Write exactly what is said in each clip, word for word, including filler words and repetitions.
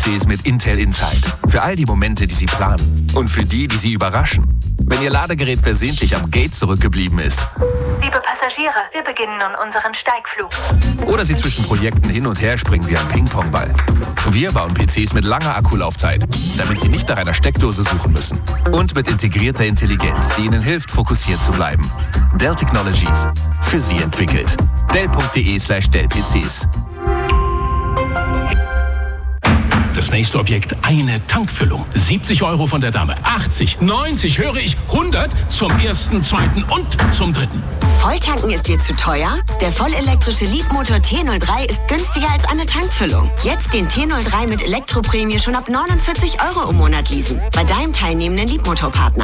Cs mit Intel Inside. Für all die Momente, die Sie planen. Und für die, die Sie überraschen. Wenn Ihr Ladegerät versehentlich am Gate zurückgeblieben ist. Liebe Passagiere, wir beginnen nun unseren Steigflug. Oder Sie zwischen Projekten hin und her springen wie ein Ping-Pong-Ball. Wir bauen P Cs mit langer Akkulaufzeit, damit Sie nicht nach einer Steckdose suchen müssen. Und mit integrierter Intelligenz, die Ihnen hilft, fokussiert zu bleiben. Dell Technologies. Für Sie entwickelt. Dell.de slash Dell-PCs. Das nächste Objekt, eine Tankfüllung. siebzig Euro von der Dame, achtzig, neunzig, höre ich, hundert zum ersten, zweiten und zum dritten. Volltanken ist dir zu teuer? Der vollelektrische Leapmotor T null drei ist günstiger als eine Tankfüllung. Jetzt den T null drei mit Elektroprämie schon ab neunundvierzig Euro im Monat leasen. Bei deinem teilnehmenden Leapmotor-Partner.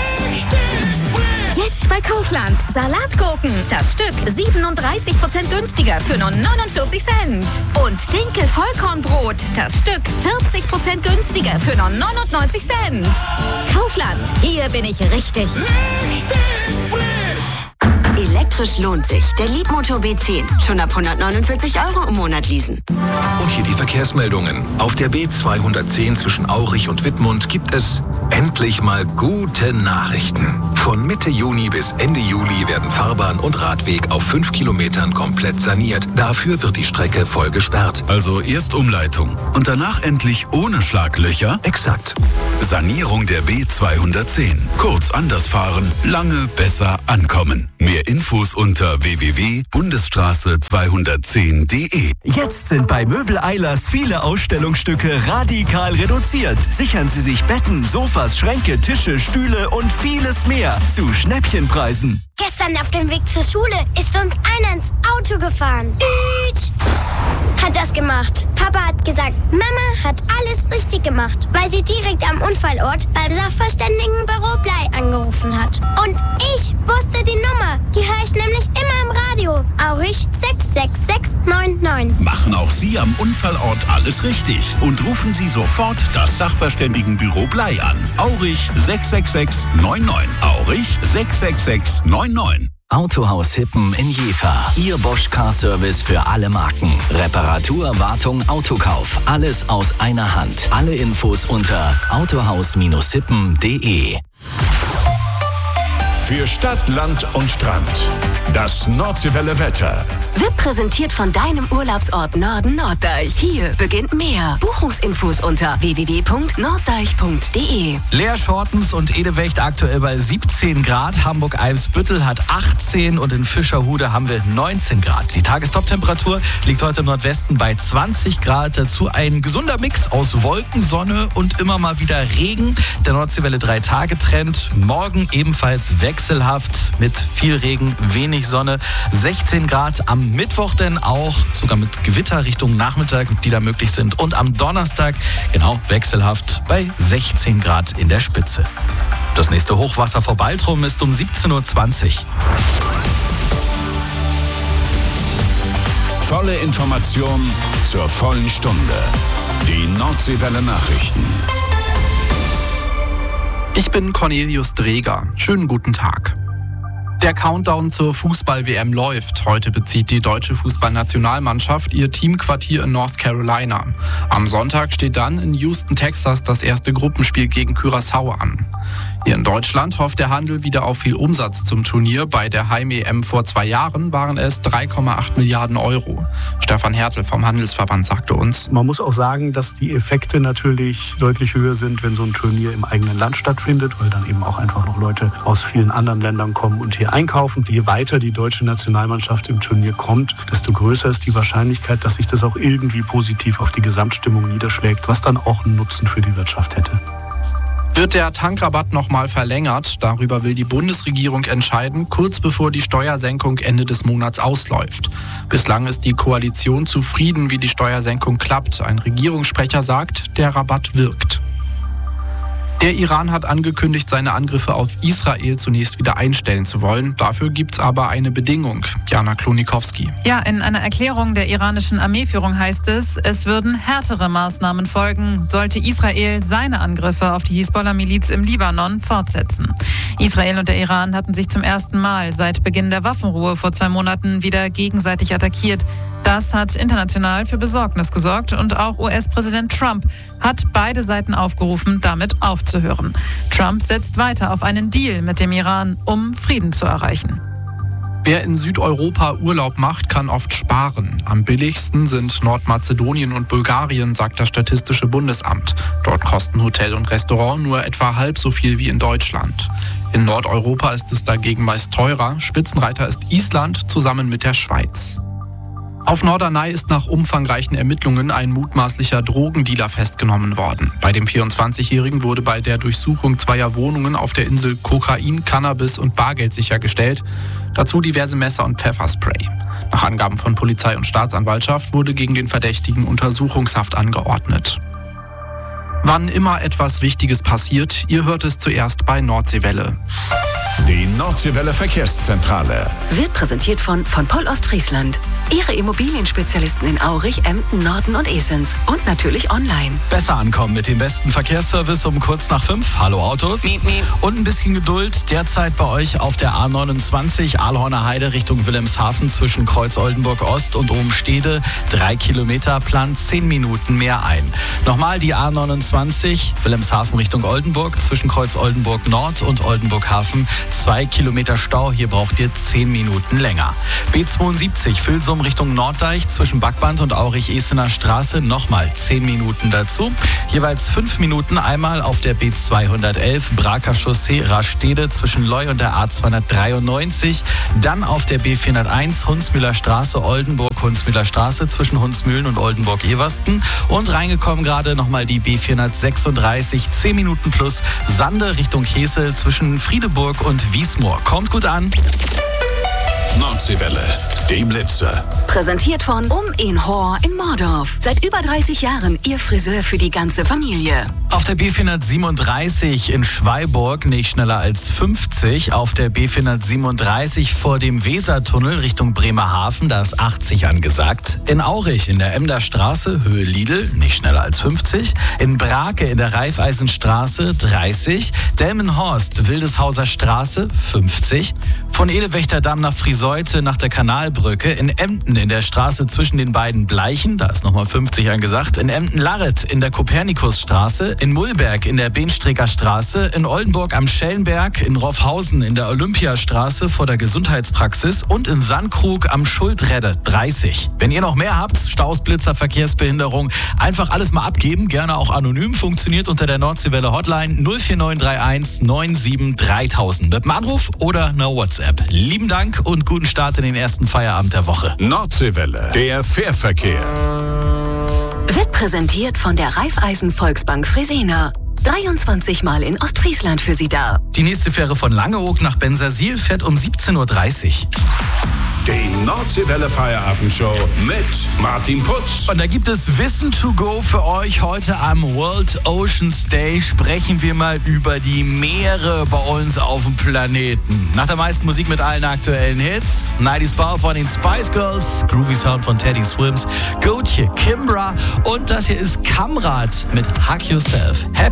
Jetzt bei Kaufland. Salatgurken. Das Stück siebenunddreißig Prozent günstiger für nur neunundvierzig Cent. Und Dinkel Vollkornbrot. Das Stück vierzig Prozent günstiger für nur neunundneunzig Cent. Kaufland. Hier bin ich richtig. Richtig frisch. Elektrisch lohnt sich. Der Leapmotor B zehn. Schon ab hundertneunundvierzig Euro im Monat leasen. Und hier die Verkehrsmeldungen. Auf der B zweihundertzehn zwischen Aurich und Wittmund gibt es endlich mal gute Nachrichten. Von Mitte Juni bis Ende Juli werden Fahrbahn und Radweg auf fünf Kilometern komplett saniert. Dafür wird die Strecke voll gesperrt. Also erst Umleitung und danach endlich ohne Schlaglöcher? Exakt. Sanierung der B zweihundertzehn. Kurz anders fahren, lange besser ankommen. Mehr Infos unter w w w punkt bundesstraße zweihundertzehn punkt de. Jetzt sind bei Möbel Eilers viele Ausstellungsstücke radikal reduziert. Sichern Sie sich Betten, Sofas, Schränke, Tische, Stühle und vieles mehr zu Schnäppchenpreisen. Gestern auf dem Weg zur Schule ist uns einer ins Auto gefahren. Üt. Hat das gemacht. Papa hat gesagt, Mama hat alles richtig gemacht, weil sie direkt am Unfallort beim Sachverständigenbüro Blei angerufen hat. Und ich wusste die Nummer. Die höre ich nämlich immer im Radio. Aurich sechs sechs sechs neun neun. Machen auch Sie am Unfallort alles richtig und rufen Sie sofort das Sachverständigenbüro Blei an. Aurich sechs sechs sechs neun neun. Aurich sechs sechs sechs neun neun. Autohaus Hippen in Jever. Ihr Bosch Car Service für alle Marken. Reparatur, Wartung, Autokauf. Alles aus einer Hand. Alle Infos unter autohaus Hippen punkt de. Für Stadt, Land und Strand. Das Nordseewelle Wetter. Wird präsentiert von deinem Urlaubsort Norden Norddeich. Hier beginnt mehr. Buchungsinfos unter w w w punkt norddeich punkt de. Leer Schortens und Edewecht aktuell bei siebzehn Grad. Hamburg-Eimsbüttel hat achtzehn und in Fischerhude haben wir neunzehn Grad. Die Tagestop-Temperatur liegt heute im Nordwesten bei zwanzig Grad. Dazu ein gesunder Mix aus Wolken, Sonne und immer mal wieder Regen. Der Nordseewelle drei Tage Trend. Morgen ebenfalls wechselhaft mit viel Regen, wenig Sonne. sechzehn Grad am Mittwoch denn auch, sogar mit Gewitter Richtung Nachmittag, die da möglich sind. Und am Donnerstag, genau, wechselhaft bei sechzehn Grad in der Spitze. Das nächste Hochwasser vor Baltrum ist um siebzehn Uhr zwanzig. Volle Information zur vollen Stunde. Die Nordseewelle Nachrichten. Ich bin Cornelius Dreger. Schönen guten Tag. Der Countdown zur Fußball-W M läuft. Heute bezieht die deutsche Fußballnationalmannschaft ihr Teamquartier in North Carolina. Am Sonntag steht dann in Houston, Texas, das erste Gruppenspiel gegen Curaçao an. Hier in Deutschland hofft der Handel wieder auf viel Umsatz zum Turnier. Bei der Heim-E M vor zwei Jahren waren es drei Komma acht Milliarden Euro. Stefan Hertel vom Handelsverband sagte uns: Man muss auch sagen, dass die Effekte natürlich deutlich höher sind, wenn so ein Turnier im eigenen Land stattfindet, weil dann eben auch einfach noch Leute aus vielen anderen Ländern kommen und hier einkaufen. Je weiter die deutsche Nationalmannschaft im Turnier kommt, desto größer ist die Wahrscheinlichkeit, dass sich das auch irgendwie positiv auf die Gesamtstimmung niederschlägt, was dann auch einen Nutzen für die Wirtschaft hätte. Wird der Tankrabatt nochmal verlängert? Darüber will die Bundesregierung entscheiden, kurz bevor die Steuersenkung Ende des Monats ausläuft. Bislang ist die Koalition zufrieden, wie die Steuersenkung klappt. Ein Regierungssprecher sagt, der Rabatt wirkt. Der Iran hat angekündigt, seine Angriffe auf Israel zunächst wieder einstellen zu wollen. Dafür gibt es aber eine Bedingung. Jana Klonikowski. Ja, in einer Erklärung der iranischen Armeeführung heißt es, es würden härtere Maßnahmen folgen, sollte Israel seine Angriffe auf die Hisbollah-Miliz im Libanon fortsetzen. Israel und der Iran hatten sich zum ersten Mal seit Beginn der Waffenruhe vor zwei Monaten wieder gegenseitig attackiert. Das hat international für Besorgnis gesorgt und auch U S-Präsident Trump hat beide Seiten aufgerufen, damit aufzuhören. Trump setzt weiter auf einen Deal mit dem Iran, um Frieden zu erreichen. Wer in Südeuropa Urlaub macht, kann oft sparen. Am billigsten sind Nordmazedonien und Bulgarien, sagt das Statistische Bundesamt. Dort kosten Hotel und Restaurant nur etwa halb so viel wie in Deutschland. In Nordeuropa ist es dagegen meist teurer. Spitzenreiter ist Island zusammen mit der Schweiz. Auf Norderney ist nach umfangreichen Ermittlungen ein mutmaßlicher Drogendealer festgenommen worden. Bei dem vierundzwanzigjährigen wurde bei der Durchsuchung zweier Wohnungen auf der Insel Kokain, Cannabis und Bargeld sichergestellt. Dazu diverse Messer und Pfefferspray. Nach Angaben von Polizei und Staatsanwaltschaft wurde gegen den Verdächtigen Untersuchungshaft angeordnet. Wann immer etwas Wichtiges passiert, ihr hört es zuerst bei Nordseewelle. Die Nordseewelle Verkehrszentrale wird präsentiert von von Poll Ostfriesland. Ihre Immobilienspezialisten in Aurich, Emden, Norden und Esens. Und natürlich online. Besser ankommen mit dem besten Verkehrsservice um kurz nach fünf. Hallo Autos. Miep, miep. Und ein bisschen Geduld. Derzeit bei euch auf der A neunundzwanzig Aalhorner Heide Richtung Wilhelmshaven zwischen Kreuz Oldenburg Ost und Obenstede. Drei Kilometer, plant zehn Minuten mehr ein. Nochmal die A neunundzwanzig Wilhelmshaven Richtung Oldenburg zwischen Kreuz Oldenburg Nord und Oldenburg Hafen. Zwei Kilometer Stau, hier braucht ihr zehn Minuten länger. B zweiundsiebzig Vilsum Richtung Norddeich zwischen Backband und Aurich-Esener Straße nochmal zehn Minuten dazu. Jeweils fünf Minuten einmal auf der B zweihundertelf Braker Chaussee Rastede zwischen Leu und der A zweihundertdreiundneunzig. Dann auf der B vierhunderteins Hunsmühler Straße Oldenburg Hunsmühler Straße zwischen Hunsmühlen und Oldenburg-Eversten. Und reingekommen gerade nochmal die B vierhundertsechsunddreißig zehn Minuten plus Sande Richtung Hesel zwischen Friedeburg und Wiesmoor. Kommt gut an. Nordseewelle, die Blitze. Präsentiert von Um in Hor in Mordorf. Seit über dreißig Jahren Ihr Friseur für die ganze Familie. Auf der B vierhundertsiebenunddreißig in Schweiburg nicht schneller als fünfzig. Auf der B vierhundertsiebenunddreißig vor dem Wesertunnel Richtung Bremerhaven, da ist achtzig angesagt. In Aurich in der Emder Straße, Höhe Lidl, nicht schneller als fünfzig. In Brake in der Raiffeisenstraße dreißig. Delmenhorst, Wildeshauser Straße fünfzig. Von Edelwächterdamm nach Friseute nach der Kanalbrücke. In Emden in der Straße zwischen den beiden Bleichen, da ist nochmal fünfzig angesagt. In Emden-Larret in der Kopernikusstraße. In Mullberg in der Benstricker Straße. In Oldenburg am Schellenberg. In Roffhausen in der Olympiastraße vor der Gesundheitspraxis. Und in Sandkrug am Schuldredde dreißig. Wenn ihr noch mehr habt, Staus, Blitzer, Verkehrsbehinderung, einfach alles mal abgeben. Gerne auch anonym. Funktioniert unter der Nordseewelle Hotline null vier neun drei eins neun sieben dreitausend. Mit einem Anruf oder einer WhatsApp. Lieben Dank und guten Start in den ersten Feierabend der Woche. Nordseewelle, der Fährverkehr. Wird präsentiert von der Raiffeisen Volksbank Fresena. dreiundzwanzig Mal in Ostfriesland für Sie da. Die nächste Fähre von Langeoog nach Bensersiel fährt um siebzehn Uhr dreißig. Die Nordseewelle Feierabendshow mit Martin Putz. Und da gibt es Wissen to go für euch. Heute am World Oceans Day sprechen wir mal über die Meere bei uns auf dem Planeten. Nach der meisten Musik mit allen aktuellen Hits. nineties Ball von den Spice Girls, Groovy Sound von Teddy Swims, Gotye, Kimbra und das hier ist Kamrat mit Hug Yourself. Happy